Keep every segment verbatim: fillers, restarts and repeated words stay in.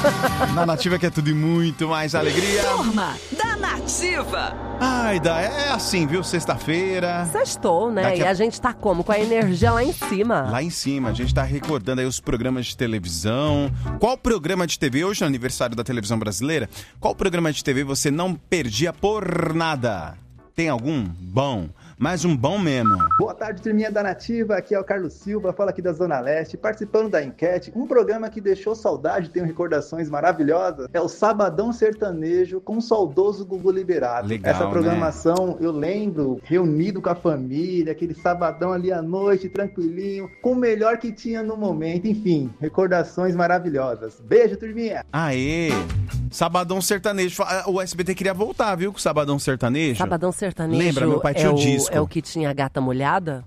Na Nativa que é tudo e muito mais alegria. Turma da Nativa. Ai, da, é assim, viu? Sexta-feira. Sextou, né? Daqui E a- a gente tá como? Com a energia lá em cima. Lá em cima, a gente tá recordando aí os programas de televisão. Qual programa de T V, hoje no aniversário da televisão brasileira, qual programa de T V você não perdia por nada? Tem algum? Bom, mas um bom mesmo. Boa tarde, turminha da Nativa, aqui é o Carlos Silva, fala aqui da Zona Leste, participando da enquete. Um programa que deixou saudade, tem recordações maravilhosas, é o Sabadão Sertanejo com o saudoso Gugu Liberato. Legal, Essa programação, eu lembro, reunido com a família, aquele sabadão ali à noite, tranquilinho, com o melhor que tinha no momento, enfim, recordações maravilhosas. Beijo, turminha! Aê! Sabadão Sertanejo. Fa- O S B T queria voltar, viu? Com o Sabadão Sertanejo. Sabadão Sertanejo Lembra, meu pai é tinha o o, disco. é o que tinha a gata molhada?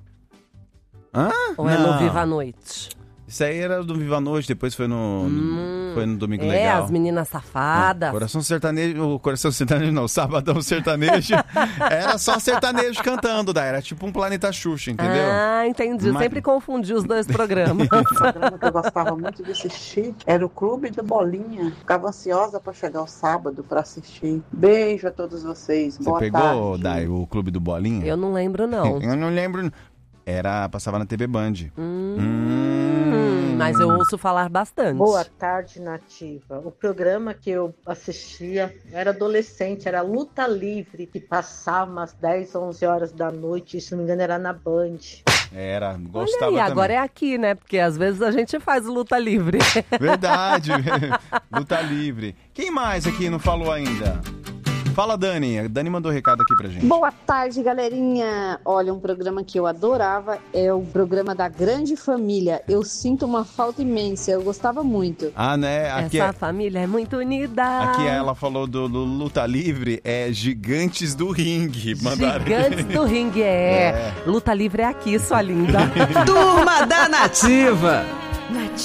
Hã? Ou é no Não. Viva a Noite? Isso aí era do Viva a Noite, depois foi no, Hum, foi no Domingo é, Legal. as meninas safadas. Coração Sertanejo, o Coração Sertanejo não, Sabadão Sertanejo, era só sertanejo cantando, daí era tipo um Planeta Xuxa, entendeu? Ah, entendi. Eu Mas- sempre confundi os dois programas. O programa que eu gostava muito de assistir era o Clube da Bolinha. Ficava ansiosa para chegar o sábado para assistir. Beijo a todos vocês. Você Boa pegou, tarde. Dai, o Clube do Bolinha? Eu não lembro, não. Eu não lembro. Era, passava na T V Band. Hum, Hum. Mas eu ouço falar bastante. Boa tarde, Nativa. O programa que eu assistia era adolescente, era Luta Livre, que passava umas dez, onze horas da noite, se não me engano era na Band. Era, Olha gostava aí, agora também. é aqui, né? Porque às vezes a gente faz luta livre. Verdade, luta livre. Quem mais aqui não falou ainda? Fala, Dani. A Dani mandou recado aqui pra gente. Boa tarde, galerinha. Olha, um programa que eu adorava é o programa da Grande Família. Eu sinto uma falta imensa, eu gostava muito. Ah, né? Aqui, Essa é, família é muito unida. aqui ela falou do, do Luta Livre, é Gigantes do Ringue. Mandaram. Gigantes do ringue, é. É. Luta livre é aqui, sua linda. Turma da Nativa. Nativa.